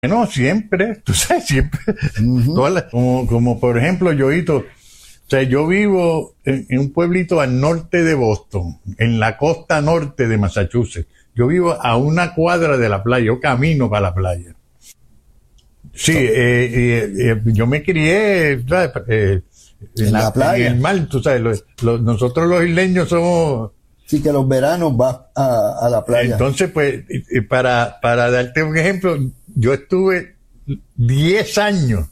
Bueno, siempre, tú sabes, siempre. Como por ejemplo, Yoito, o sea, yo vivo en un pueblito al norte de Boston, en la costa norte de Massachusetts. Yo vivo a una cuadra de la playa, yo camino para la playa. Sí, yo me crié, ¿sabes? En la playa. En el mar, tú sabes, nosotros los isleños somos... Sí, que los veranos vas a la playa. Entonces, pues, para darte un ejemplo, yo estuve 10 años,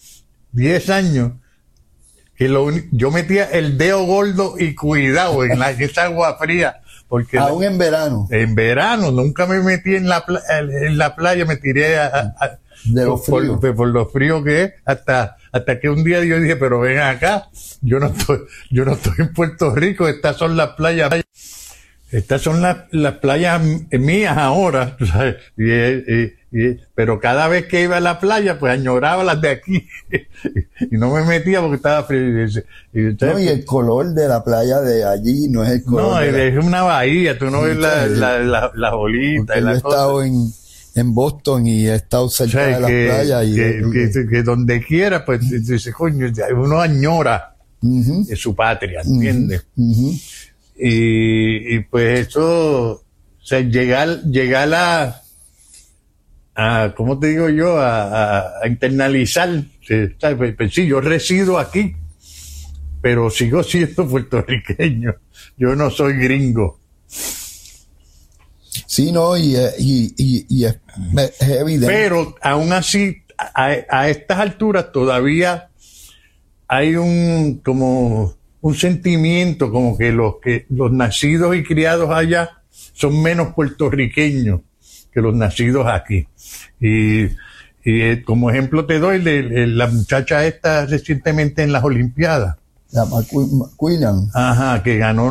que yo metía el dedo gordo y cuidado en esa agua fría. Porque aún en verano. En verano, nunca me metí en la playa, me tiré de lo frío. Por lo frío que es, hasta que un día yo dije, pero ven acá, yo no estoy en Puerto Rico, estas son las playas mías ahora, ¿sabes? Pero cada vez que iba a la playa, pues añoraba las de aquí y no me metía porque estaba frío. Y el color de la playa de allí no es el color. No, es una bahía, tú no ves las olitas. Yo he estado en Boston y he estado cerca de las playas. Que donde quiera, pues dice, coño, uno añora su patria, ¿entiendes? Y pues eso, o sea, llegar a ¿cómo te digo yo? A internalizar, ¿sabes? Pues sí, yo resido aquí, pero sigo siendo puertorriqueño, yo no soy gringo. Sí, no, y es evidente. Pero aún así, a estas alturas todavía hay un sentimiento como que los nacidos y criados allá son menos puertorriqueños que los nacidos aquí. Y como ejemplo te doy la muchacha esta recientemente en las Olimpiadas. La McQuillan. Ajá, que ganó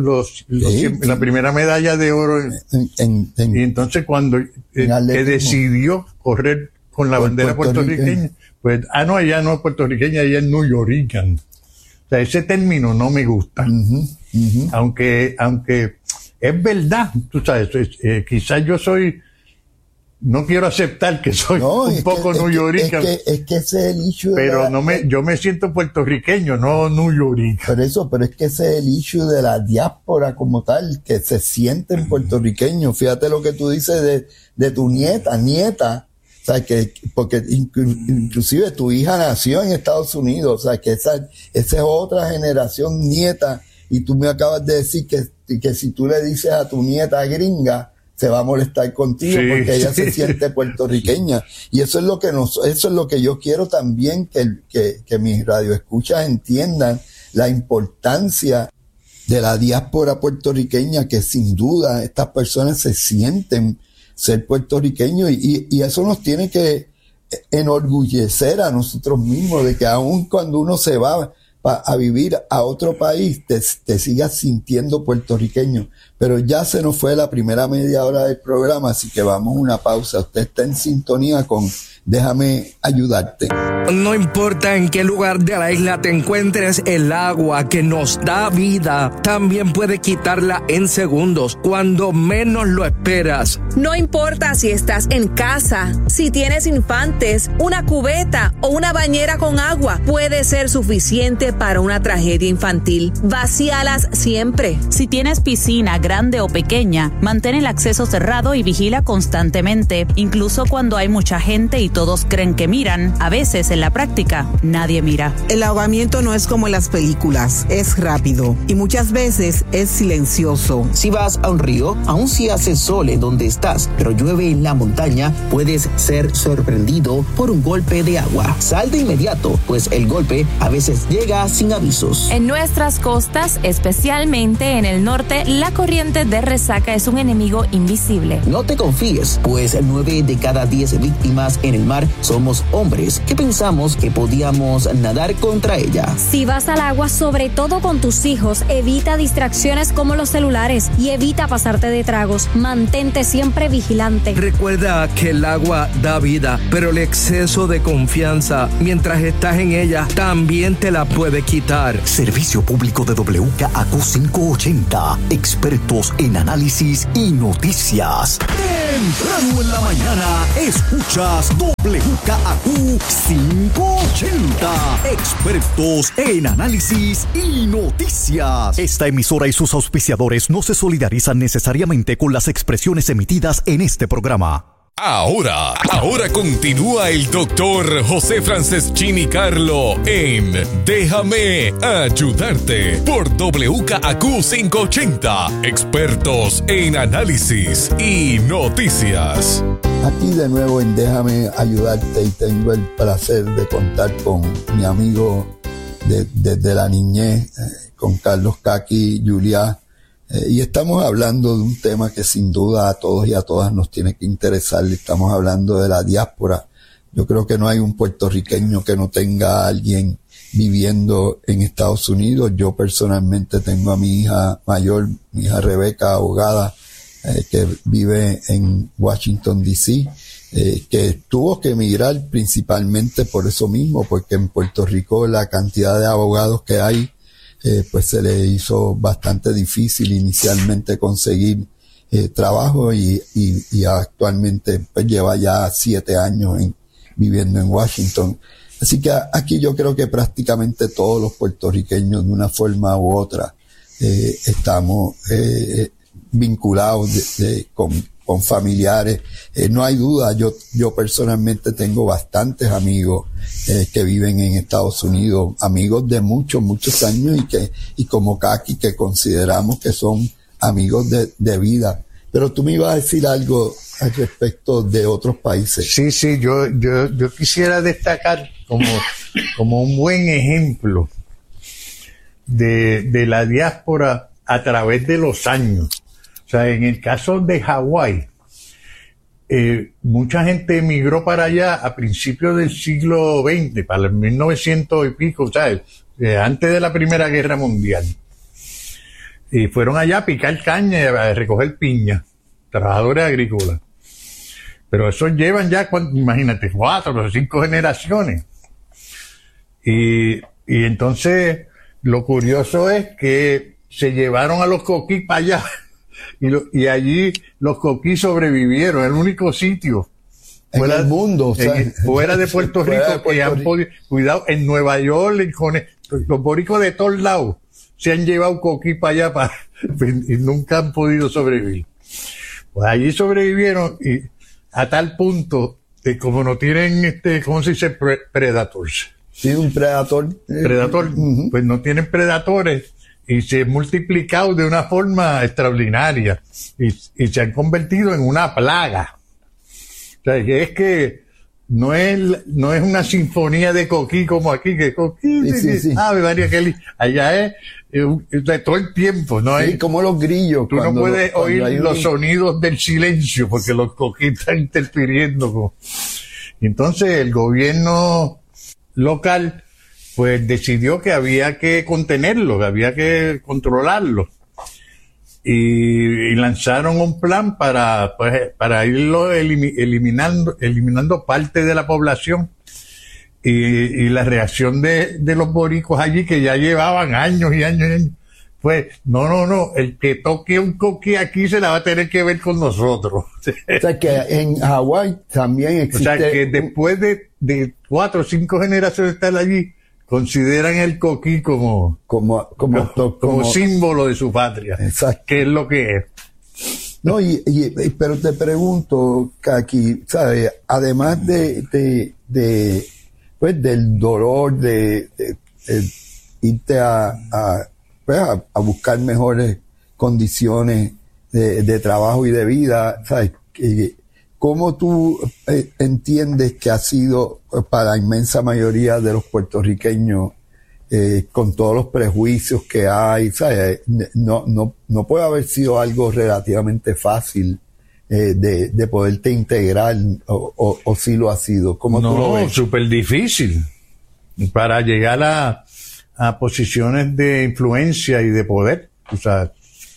la primera medalla de oro. Y entonces cuando que decidió correr con la bandera puertorriqueña, pues, no, ella no es puertorriqueña, ella es newyoricana. O sea, ese término no me gusta. Aunque es verdad, tú sabes, quizás yo no quiero aceptar que soy un poco newyoricano. Es que ese es el issue. Pero yo me siento puertorriqueño, no newyoricano. Pero es que ese es el issue de la diáspora como tal, que se sienten puertorriqueños. Fíjate lo que tú dices de tu nieta. O sea, porque inclusive tu hija nació en Estados Unidos, o sea, que esa es otra generación nieta, y tú me acabas de decir que si tú le dices a tu nieta gringa, se va a molestar contigo, sí, porque ella se siente puertorriqueña. Y eso es lo que yo quiero también que mis radioescuchas entiendan, la importancia de la diáspora puertorriqueña, que sin duda estas personas se sienten ser puertorriqueños, y eso nos tiene que enorgullecer a nosotros mismos, de que aun cuando uno se va a vivir a otro país, te sigas sintiendo puertorriqueño. Pero ya se nos fue la primera media hora del programa, así que vamos a una pausa. Usted está en sintonía con Déjame Ayudarte. No importa en qué lugar de la isla te encuentres, el agua que nos da vida también puede quitarla en segundos, cuando menos lo esperas. No importa si estás en casa, si tienes infantes, una cubeta o una bañera con agua, puede ser suficiente para una tragedia infantil. Vacíalas siempre. Si tienes piscina grande o pequeña, mantén el acceso cerrado y vigila constantemente, incluso cuando hay mucha gente y todos creen que miran. A veces en la práctica nadie mira. El ahogamiento no es como en las películas, es rápido y muchas veces es silencioso. Si vas a un río, aun si hace sol en donde estás, pero llueve en la montaña, puedes ser sorprendido por un golpe de agua. Sal de inmediato, pues el golpe a veces llega sin avisos. En nuestras costas, especialmente en el norte, la corriente de resaca es un enemigo invisible. No te confíes, pues 9 de cada 10 víctimas en el mar somos hombres que pensamos que podíamos nadar contra ella. Si vas al agua, sobre todo con tus hijos, evita distracciones como los celulares y evita pasarte de tragos. Mantente siempre vigilante. Recuerda que el agua da vida, pero el exceso de confianza mientras estás en ella también te la puede quitar. Servicio público de WKAQ 580, expertos en análisis y noticias. Temprano en la mañana, escuchas WKAQ 580. Expertos en análisis y noticias. Esta emisora y sus auspiciadores no se solidarizan necesariamente con las expresiones emitidas en este programa. Ahora continúa el doctor José Franceschini Carlo en Déjame Ayudarte por WKAQ 580. Expertos en análisis y noticias. Aquí de nuevo en Déjame Ayudarte y tengo el placer de contar con mi amigo desde la niñez, con Carlos Caqui Juliá. Y estamos hablando de un tema que sin duda a todos y a todas nos tiene que interesar. Estamos hablando de la diáspora. Yo creo que no hay un puertorriqueño que no tenga a alguien viviendo en Estados Unidos. Yo personalmente tengo a mi hija mayor, mi hija Rebeca, abogada, que vive en Washington, D.C., que tuvo que emigrar principalmente por eso mismo, porque en Puerto Rico la cantidad de abogados que hay pues se le hizo bastante difícil inicialmente conseguir trabajo y actualmente pues lleva ya 7 años viviendo en Washington. Así que aquí yo creo que prácticamente todos los puertorriqueños de una forma u otra estamos vinculados con familiares. No hay duda, yo personalmente tengo bastantes amigos que viven en Estados Unidos, amigos de muchos años y como Caqui, que consideramos que son amigos de vida. Pero tú me ibas a decir algo al respecto de otros países. Sí, yo quisiera destacar como un buen ejemplo de la diáspora a través de los años. O sea, en el caso de Hawái, mucha gente emigró para allá a principios del siglo XX, para el 1900 y pico, ¿sabes? Antes de la Primera Guerra Mundial. Y fueron allá a picar caña y a recoger piña, trabajadores agrícolas. Pero esos llevan ya, imagínate, 4 o 5 generaciones. Y entonces, lo curioso es que se llevaron a los coquís para allá. Y allí los coquís sobrevivieron, el único sitio fuera del mundo, fuera de Puerto Rico que han podido, cuidado, en Nueva York, los boricos de todos lados se han llevado coquí para allá y nunca han podido sobrevivir. Pues allí sobrevivieron y a tal punto que como no tienen ¿cómo se dice? Predators. Sí, un predador. Pues no tienen predadores. Y se han multiplicado de una forma extraordinaria y se han convertido en una plaga. O sea, que es que no es una sinfonía de coquí como aquí, que coquí, sí. Ave María Kelly, allá es de todo el tiempo, ¿no? Sí, como los grillos. Tú no puedes oír los sonidos del silencio porque los coquí están interfiriendo. Y entonces el gobierno local pues decidió que había que contenerlo, que había que controlarlo. Y lanzaron un plan para irlo eliminando parte de la población. Y la reacción de los boricos allí, que ya llevaban años y años, pues, no, el que toque un coquí aquí se la va a tener que ver con nosotros. O sea que en Hawái también existe... O sea que después de 4 o 5 generaciones de estar allí, consideran el coquí como símbolo de su patria. Exacto. Que es lo que es. No, pero te pregunto, Caqui, ¿sabes? Además pues del dolor de irte a buscar mejores condiciones de trabajo y de vida, ¿sabes? ¿Cómo tú entiendes que ha sido para la inmensa mayoría de los puertorriqueños, con todos los prejuicios que hay, ¿sabes? No puede haber sido algo relativamente fácil de poderte integrar, o si lo ha sido? ¿Cómo tú lo ves? No, súper difícil. Para llegar a posiciones de influencia y de poder, o sea,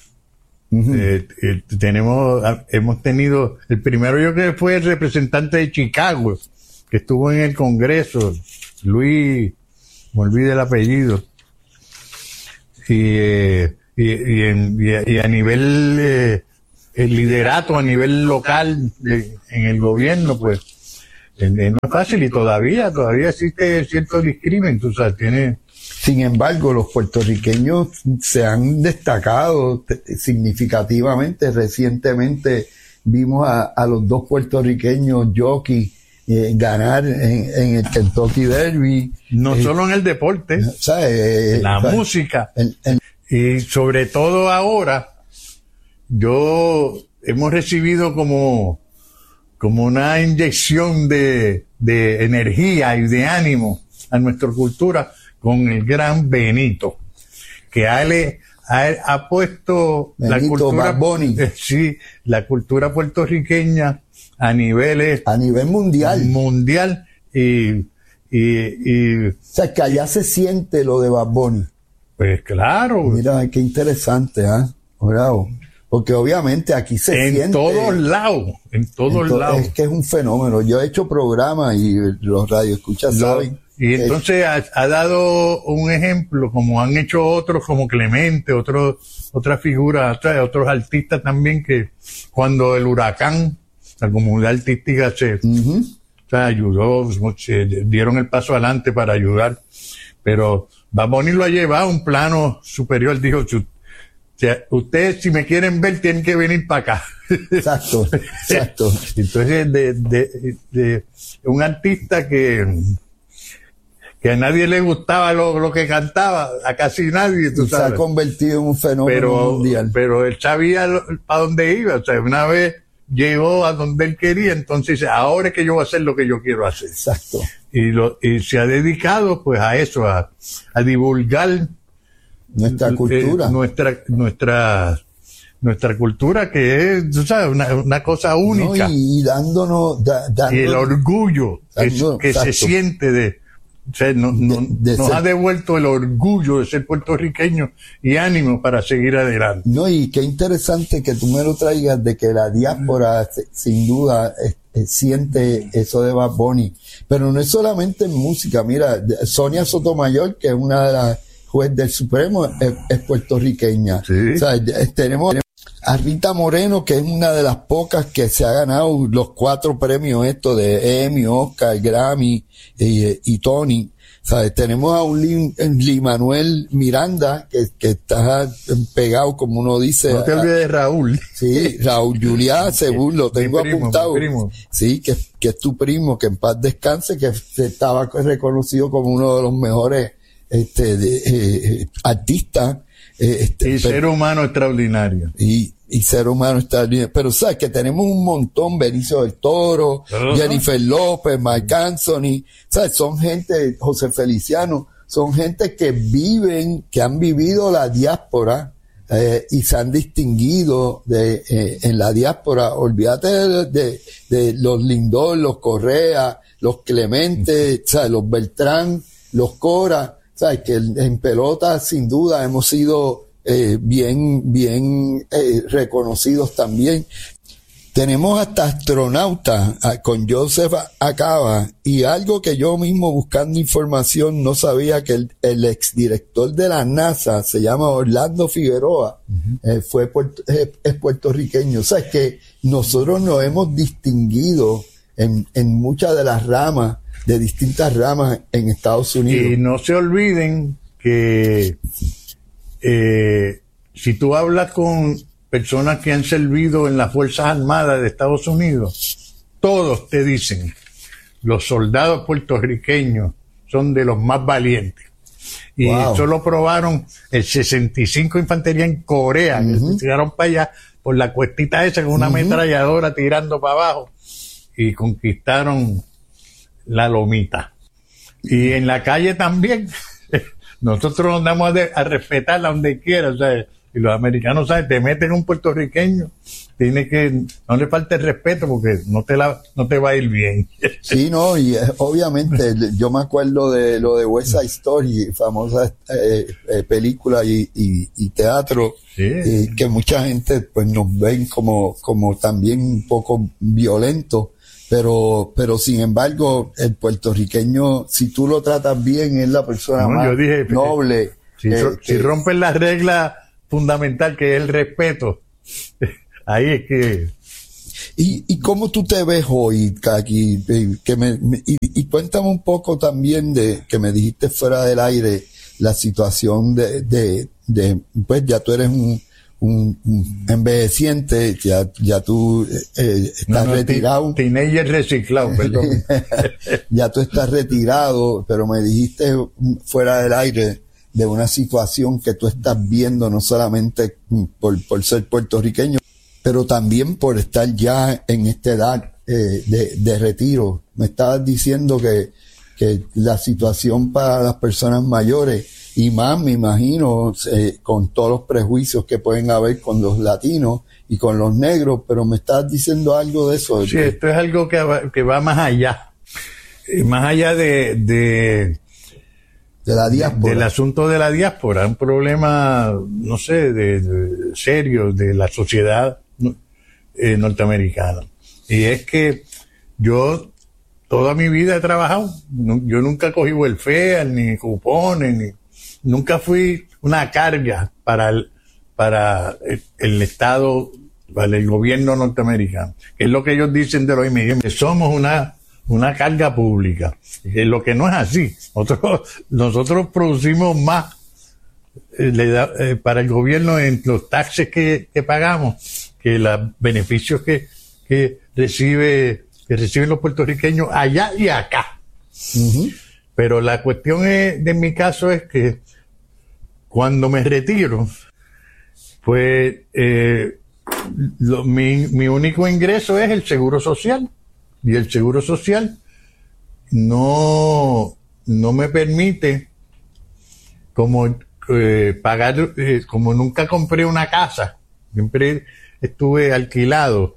hemos tenido, el primero yo creo que fue el representante de Chicago, que estuvo en el Congreso, Luis, me olvidé el apellido, y a nivel el liderato a nivel local en el gobierno, pues no es fácil, y todavía existe cierto discrimen, tú sabes, Sin embargo, los puertorriqueños se han destacado significativamente. Recientemente vimos a los dos puertorriqueños jockey ganar en el Kentucky Derby. No solo en el deporte, la música. Y sobre todo ahora, hemos recibido como una inyección de energía y de ánimo a nuestra cultura con el gran Benito, que ha puesto Benito, la cultura puertorriqueña a nivel mundial y o sea, que allá se siente lo de Bad Bunny. Pues claro. Mira, qué interesante, Bravo. Porque obviamente aquí se siente. En todos lados. Es que es un fenómeno. Yo he hecho programas y los radioescuchas saben. Y entonces ha dado un ejemplo, como han hecho otros, como Clemente, otras figuras, otros artistas también, que cuando el huracán, la comunidad artística ayudó, se dieron el paso adelante para ayudar. Pero Bad Bunny lo ha llevado a un plano superior. Dijo, ustedes, si me quieren ver, tienen que venir para acá. Exacto. Entonces, de un artista que a nadie le gustaba lo que cantaba, a casi nadie, tú sabes. Se ha convertido en un fenómeno mundial. Pero él sabía para dónde iba. O sea, una vez llegó a donde él quería, entonces dice, ahora es que yo voy a hacer lo que yo quiero hacer. Exacto. Y se ha dedicado pues a eso, a divulgar nuestra cultura. Nuestra cultura, que es, tú sabes, una cosa única. No, y dándonos y el orgullo que se siente nos ha devuelto el orgullo de ser puertorriqueño y ánimo para seguir adelante. No, y qué interesante que tú me lo traigas, de que la diáspora sin duda siente eso de Bad Bunny, pero no es solamente en música. Mira, Sonia Sotomayor, que es una de las juez del Supremo, es puertorriqueña. Sí. O sea, tenemos a Rita Moreno, que es una de las pocas que se ha ganado los 4 premios estos de Emmy, Oscar, Grammy y Tony. ¿Sabes? Tenemos a un Lin-Manuel Miranda que está pegado, como uno dice. No te olvides de Raúl. Sí, Raúl Juliá, según lo tengo apuntado. Sí, que es tu primo, que en paz descanse, que estaba reconocido como uno de los mejores artistas. Ser humano extraordinario. Y ser humano extraordinario. Pero sabes que tenemos un montón: Benicio del Toro, Jennifer López, Marc Anthony, ¿sabes? Son gente, José Feliciano, son gente que han vivido la diáspora y se han distinguido en la diáspora. Olvídate de los Lindor, los Correa, los Clemente, ¿sabes? Los Beltrán, los Cora. ¿Sabes? Que en pelota, sin duda, hemos sido bien reconocidos también. Tenemos hasta astronautas con Joseph Acaba, y algo que yo mismo buscando información no sabía, que el exdirector de la NASA se llama Orlando Figueroa, es puertorriqueño. O sea, es que nosotros nos hemos distinguido en muchas de las ramas, de distintas ramas en Estados Unidos. Y no se olviden que si tú hablas con personas que han servido en las Fuerzas Armadas de Estados Unidos, todos te dicen, los soldados puertorriqueños son de los más valientes. Y eso lo probaron el 65 Infantería en Corea, que se tiraron para allá por la cuestita esa con una ametralladora tirando para abajo y conquistaron la lomita. Y en la calle también nosotros nos damos a respetarla donde quiera. O sea, y los americanos, ¿sabes? Te meten un puertorriqueño, no le falte el respeto, porque no te va a ir bien. Sí, no, y obviamente yo me acuerdo de lo de West Side Story, famosa película y teatro, que mucha gente pues nos ven como también un poco violento. Pero sin embargo, el puertorriqueño, si tú lo tratas bien, es la persona más noble. Si rompes la regla fundamental, que es el respeto, ahí es que... ¿Y cómo tú te ves hoy, Kaki? Y cuéntame un poco también de que me dijiste fuera del aire la situación de pues ya tú eres un envejeciente, ya tú estás retirado. Teenager reciclado, perdón. Ya tú estás retirado, pero me dijiste fuera del aire de una situación que tú estás viendo no solamente por ser puertorriqueño, pero también por estar ya en esta edad de retiro. Me estabas diciendo que la situación para las personas mayores, y más me imagino con todos los prejuicios que pueden haber con los latinos y con los negros, pero me estás diciendo algo de eso. Sí, esto es algo que va más allá de la diáspora. Del asunto de la diáspora, un problema, no sé, de serio de la sociedad norteamericana. Y es que yo toda mi vida he trabajado, yo nunca cogí welfare, ni cupones, nunca fui una carga para el Estado, para el gobierno norteamericano, que es lo que ellos dicen de los inmigrantes, que somos una carga pública, que es lo que no es así. Nosotros producimos más para el gobierno en los taxes que pagamos que los beneficios que reciben los puertorriqueños allá y acá. Uh-huh. Pero la cuestión de mi caso es que cuando me retiro, pues mi único ingreso es el seguro social, y el seguro social no me permite como pagar, como nunca compré una casa, siempre estuve alquilado,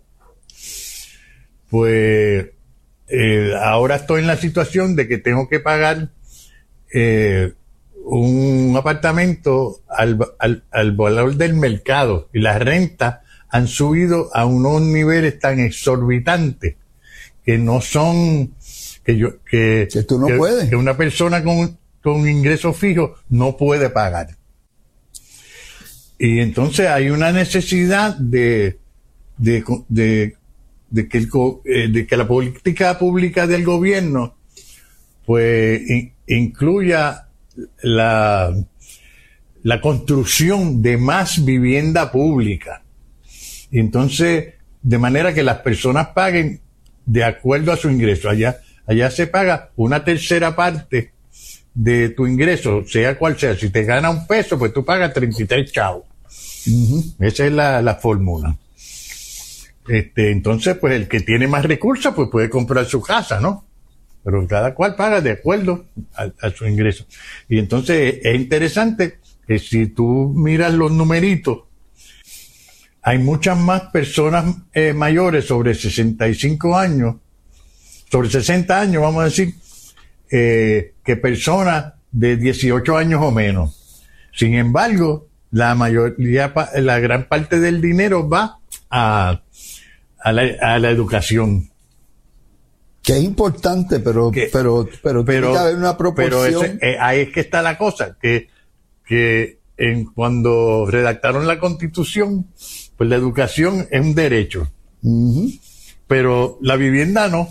pues ahora estoy en la situación de que tengo que pagar un apartamento al valor del mercado, y las rentas han subido a unos niveles tan exorbitantes que no son que tú no puedes, que una persona con ingreso fijo no puede pagar. Y entonces hay una necesidad de que la política pública del gobierno pues incluya la construcción de más vivienda pública. Y entonces, de manera que las personas paguen de acuerdo a su ingreso. Allá se paga una tercera parte de tu ingreso, sea cual sea. Si te gana $1, pues tú pagas 33 chavos. Uh-huh. Esa es la fórmula. Entonces, pues el que tiene más recursos, pues puede comprar su casa, ¿no? Pero cada cual paga de acuerdo a su ingreso. Y entonces es interesante que si tú miras los numeritos, hay muchas más personas mayores sobre 65 años, sobre 60 años, vamos a decir, que personas de 18 años o menos. Sin embargo, la gran parte del dinero va a la educación. Que es importante, pero tiene que haber una proporción. Pero ahí es que está la cosa, que cuando redactaron la Constitución, pues la educación es un derecho. Uh-huh. Pero la vivienda no,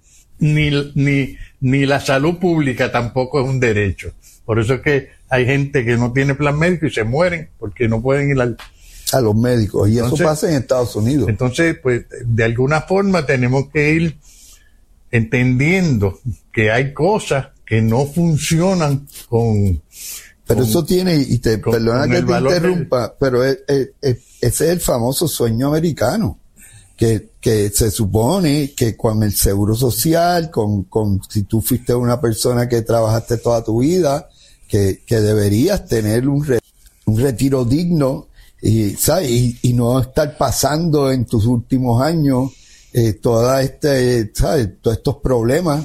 ni la salud pública tampoco es un derecho. Por eso es que hay gente que no tiene plan médico y se mueren porque no pueden ir a los médicos. Y entonces, eso pasa en Estados Unidos. Entonces, pues, de alguna forma tenemos que ir entendiendo que hay cosas que no funcionan pero eso tiene, y perdona que te interrumpa, pero ese es el famoso sueño americano, que se supone que con el seguro social, si tú fuiste una persona que trabajaste toda tu vida, que deberías tener un retiro digno, ¿sabes? Y no estar pasando en tus últimos años ¿sabes? Todos estos problemas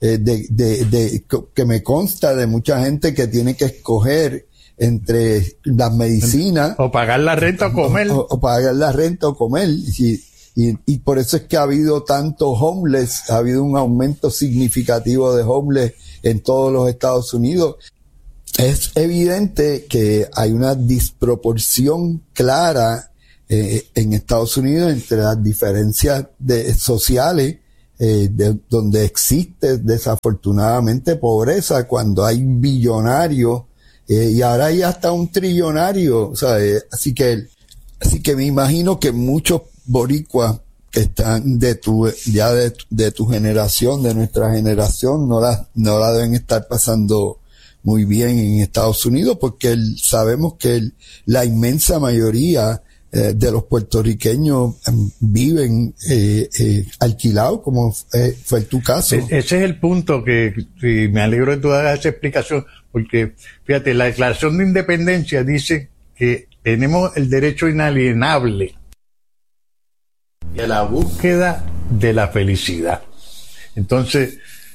que me consta de mucha gente que tiene que escoger entre las medicinas o pagar la renta o comer o pagar la renta o comer, y por eso es que ha habido tanto homeless, ha habido un aumento significativo de homeless en todos los Estados Unidos. Es evidente que hay una disproporción clara en Estados Unidos entre las diferencias sociales, donde existe desafortunadamente pobreza, cuando hay billonarios, y ahora hay hasta un trillonario, ¿sabes? Así que me imagino que muchos boricuas que están de tu generación, de nuestra generación, no la deben estar pasando muy bien en Estados Unidos, porque sabemos que la inmensa mayoría de los puertorriqueños viven alquilados, como fue tu caso. Ese es el punto que me alegro de toda esa explicación, porque fíjate, la Declaración de Independencia dice que tenemos el derecho inalienable y a la búsqueda de la felicidad. Entonces,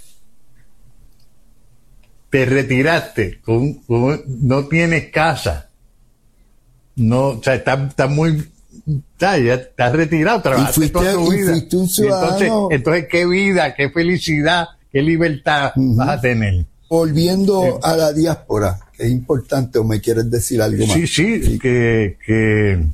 te retiraste, no tienes casa, no, o sea, estás muy, ya estás retirado, trabajaste toda tu vida. Entonces, qué vida, qué felicidad, qué libertad vas a tener. Volviendo a la diáspora, que es importante, ¿o me quieres decir algo más? Sí, que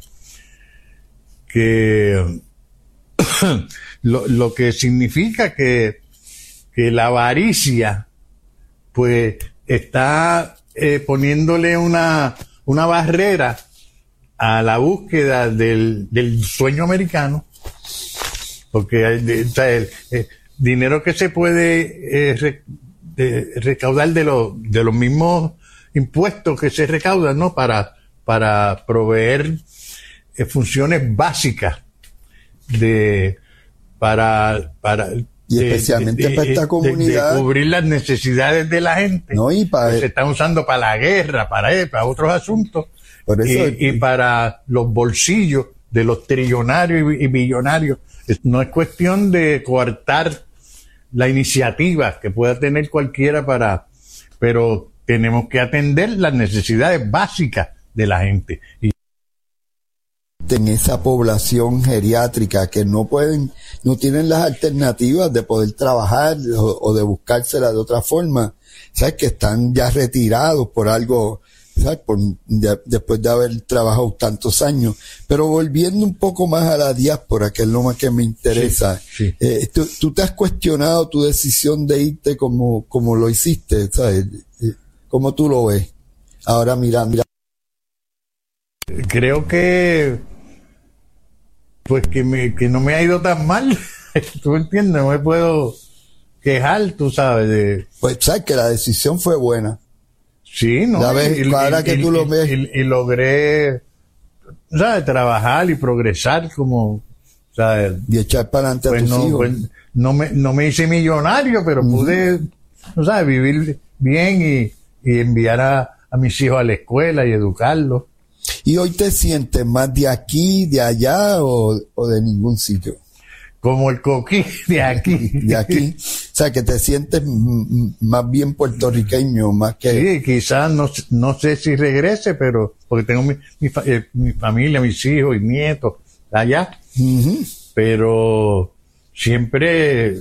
lo que significa que la avaricia pues está poniéndole una barrera a la búsqueda del sueño americano, porque el dinero que se puede recaudar de los mismos impuestos que se recaudan, ¿no? Para proveer funciones básicas y especialmente para esta comunidad, de cubrir las necesidades de la gente, ¿no? Y que se están usando para la guerra, para otros asuntos, y para los bolsillos de los trillonarios y billonarios. No es cuestión de coartar la iniciativa que pueda tener cualquiera pero tenemos que atender las necesidades básicas de la gente. En esa población geriátrica que no tienen las alternativas de poder trabajar o de buscársela de otra forma, ¿sabes? Que están ya retirados por algo, ¿sabes? Después de haber trabajado tantos años. Pero volviendo un poco más a la diáspora, que es lo más que me interesa, sí. ¿Tú te has cuestionado tu decisión de irte como lo hiciste, ¿sabes? ¿Cómo tú lo ves? Ahora mira. Creo que pues que no me ha ido tan mal. ¿Tú entiendes? No me puedo quejar, tú sabes. Pues sabes que la decisión fue buena. Sí, ¿no? Y logré, ¿sabes? Trabajar y progresar como, ¿sabes? Y echar para adelante a tus hijos. Pues, no me hice millonario, pero pude, ¿sabes? Vivir bien y enviar a mis hijos a la escuela y educarlos. ¿Y hoy te sientes más de aquí, de allá o de ningún sitio? Como el coquí de aquí. De aquí. O sea, que te sientes más bien puertorriqueño, más que... Sí, quizás no sé si regrese, pero porque tengo mi familia, mis hijos y nietos allá. Uh-huh. Pero siempre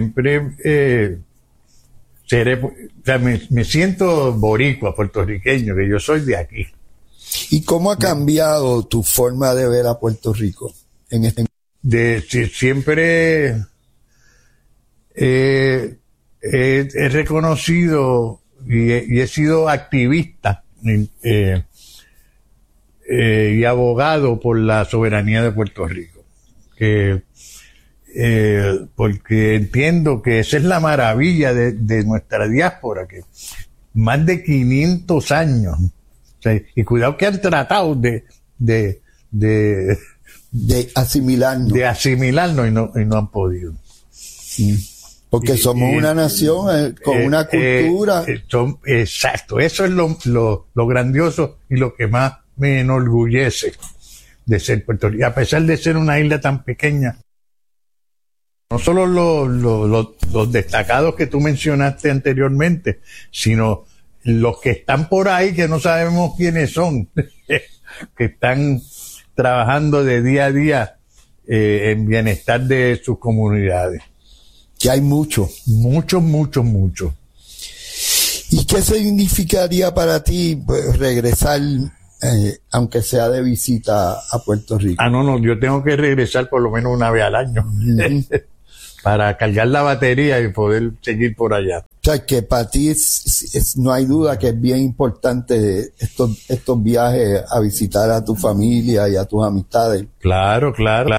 seré, o sea, me siento boricua, puertorriqueño, que yo soy de aquí. ¿Y cómo ha cambiado tu forma de ver a Puerto Rico? Siempre he reconocido y he sido activista y abogado por la soberanía de Puerto Rico, porque entiendo que esa es la maravilla de nuestra diáspora, que más de 500 años. O sea, y cuidado que han tratado de asimilarnos. De asimilarnos y no han podido. Porque somos una nación con una cultura. Exacto, eso es lo grandioso y lo que más me enorgullece de ser Puerto Rico. A pesar de ser una isla tan pequeña, no solo los destacados que tú mencionaste anteriormente, sino los que están por ahí que no sabemos quiénes son, que están trabajando de día a día en bienestar de sus comunidades. Que hay mucho. Mucho. ¿Y qué significaría para ti, pues, regresar aunque sea de visita a Puerto Rico? No, yo tengo que regresar por lo menos una vez al año para cargar la batería y poder seguir por allá. O sea, que para ti no hay duda que es bien importante estos viajes a visitar a tu familia y a tus amistades. Claro.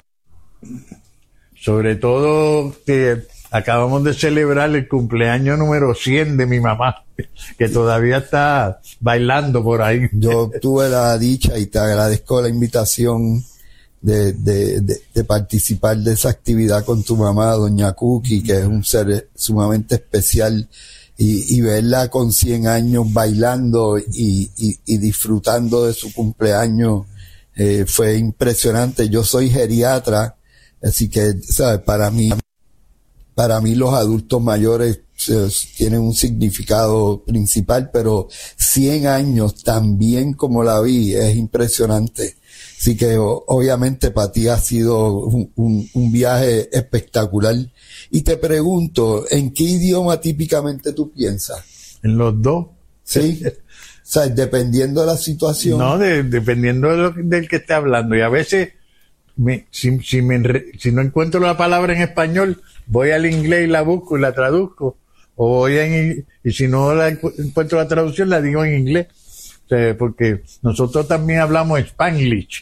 Sobre todo que acabamos de celebrar el cumpleaños número 100 de mi mamá, que todavía está bailando por ahí. Yo tuve la dicha y te agradezco la invitación de participar de esa actividad con tu mamá, doña Cookie, que es un ser sumamente especial, y verla con 100 años bailando y disfrutando de su cumpleaños fue impresionante. Yo soy geriatra, así que, ¿sabes? Para mí los adultos mayores tienen un significado principal, pero 100 años también como la vi es impresionante. Así que obviamente para ti ha sido un viaje espectacular. Y te pregunto, ¿en qué idioma típicamente tú piensas? En los dos. Sí. O sea, dependiendo de la situación. No, dependiendo del que esté hablando. Y a veces, si no encuentro la palabra en español, voy al inglés y la busco y la traduzco. Y si no encuentro la traducción, la digo en inglés. O sea, porque nosotros también hablamos Spanglish.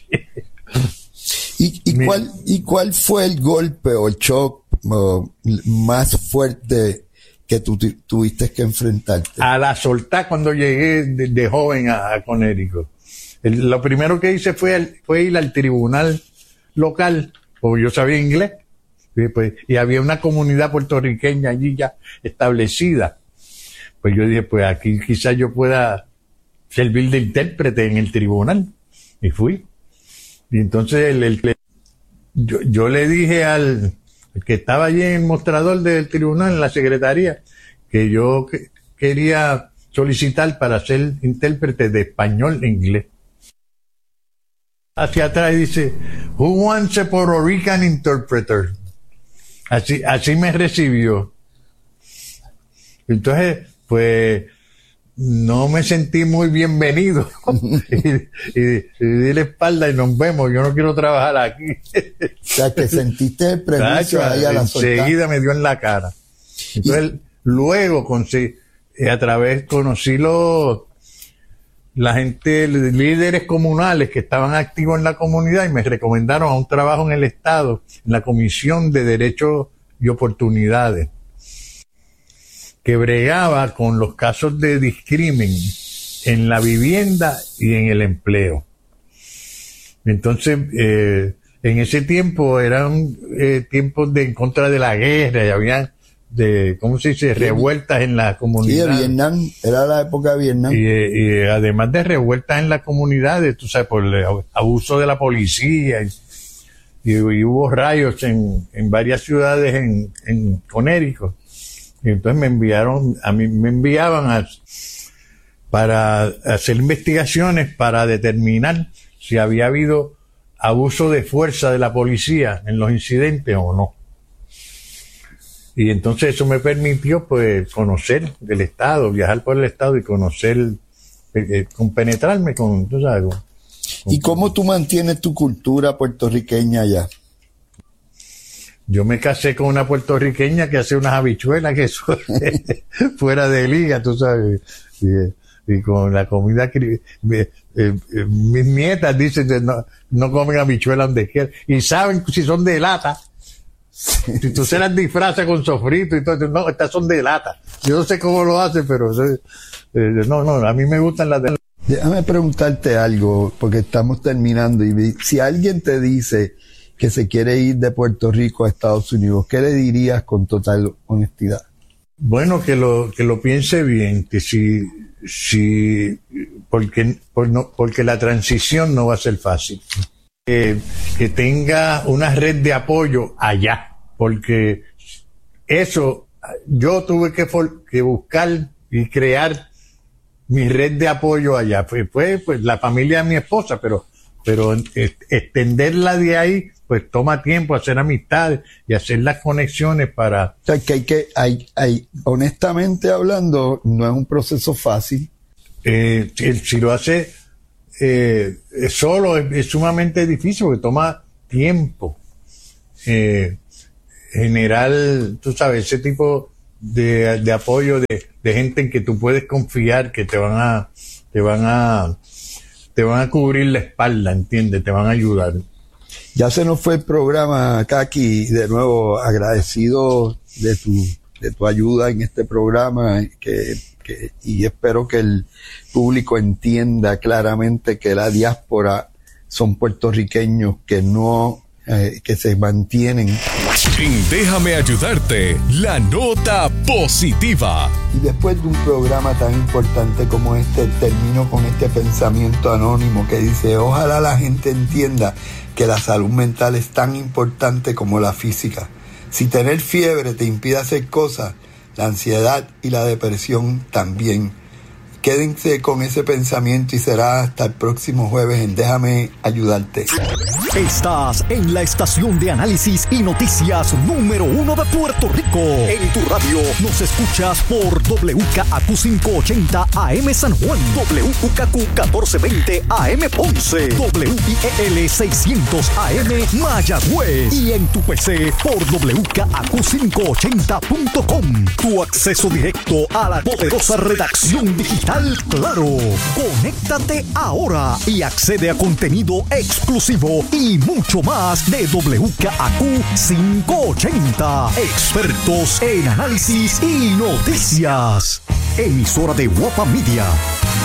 ¿Y cuál fue el golpe o el shock más fuerte que tú tuviste que enfrentarte? A la soltar cuando llegué de joven a Connecticut. Lo primero que hice fue ir al tribunal local, porque yo sabía inglés. Y había una comunidad puertorriqueña allí ya establecida. Pues yo dije, pues aquí quizás yo pueda servir de intérprete en el tribunal. Y fui. Y entonces yo le dije al que estaba allí en el mostrador del tribunal, en la secretaría, que yo quería solicitar para ser intérprete de español e inglés. Hacia atrás dice, "Who wants a Puerto Rican interpreter?" Así me recibió. Entonces, pues, no me sentí muy bienvenido. y di la espalda y nos vemos, yo no quiero trabajar aquí. O sea, que sentiste el prejuicio ahí a la soltar. Enseguida me dio en la cara. Entonces, luego conocí la gente, líderes comunales que estaban activos en la comunidad y me recomendaron a un trabajo en el Estado, en la Comisión de Derechos y Oportunidades, que bregaba con los casos de discrimen en la vivienda y en el empleo. Entonces, en ese tiempo eran tiempos en contra de la guerra y había ¿cómo se dice? Revueltas en la comunidad. Sí, de Vietnam, era la época de Vietnam. Y además de revueltas en las comunidades, tú sabes, por el abuso de la policía y hubo rayos en varias ciudades en Connecticut. Y entonces me enviaban para hacer investigaciones para determinar si había habido abuso de fuerza de la policía en los incidentes o no. Y entonces eso me permitió, pues, conocer el Estado, viajar por el Estado y conocer, compenetrarme con, tú sabes. ¿Y cómo tú mantienes tu cultura puertorriqueña allá? Yo me casé con una puertorriqueña que hace unas habichuelas que son fuera de liga, tú sabes. Y con la comida, mis nietas dicen que no comen habichuelas donde quieran. Y saben si son de lata. Si tú se las disfrazas con sofrito y todo, no, estas son de lata. Yo no sé cómo lo hacen, pero no, a mí me gustan las de lata. Déjame preguntarte algo, porque estamos terminando. Y si alguien te dice que se quiere ir de Puerto Rico a Estados Unidos, ¿qué le dirías con total honestidad? Bueno, que lo piense bien, que porque la transición no va a ser fácil. Que tenga una red de apoyo allá, porque eso, yo tuve que buscar y crear mi red de apoyo allá. Fue pues la familia de mi esposa, pero extenderla de ahí, pues toma tiempo hacer amistades y hacer las conexiones para... O sea, que hay, honestamente hablando, no es un proceso fácil. Si lo hace solo es sumamente difícil porque toma tiempo. Generar, tú sabes, ese tipo de apoyo de gente en que tú puedes confiar, que te van a cubrir la espalda, ¿entiendes? Te van a ayudar. Ya se nos fue el programa, Kaki, de nuevo agradecido de tu ayuda en este programa, y espero que el público entienda claramente que la diáspora son puertorriqueños que no que se mantienen. Déjame ayudarte, la nota positiva. Y después de un programa tan importante como este, termino con este pensamiento anónimo que dice: ojalá la gente entienda que la salud mental es tan importante como la física. Si tener fiebre te impide hacer cosas, la ansiedad y la depresión también. Quédense con ese pensamiento y será hasta el próximo jueves en Déjame Ayudarte. Estás en la estación de análisis y noticias número 1 de Puerto Rico. En tu radio nos escuchas por WKAQ 580 AM San Juan, WKQ 1420 AM Ponce, WIEL 600 AM Mayagüez y en tu PC por WKAQ580.com. Tu acceso directo a la poderosa redacción digital Claro. Conéctate ahora y accede a contenido exclusivo y mucho más de WKAQ 580. Expertos en análisis y noticias. Emisora de Guapa Media.